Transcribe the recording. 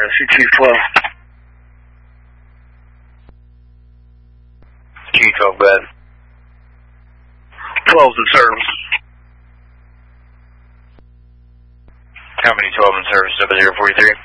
C212. G12, go ahead. 12's in service. How many 12 in service, 0043?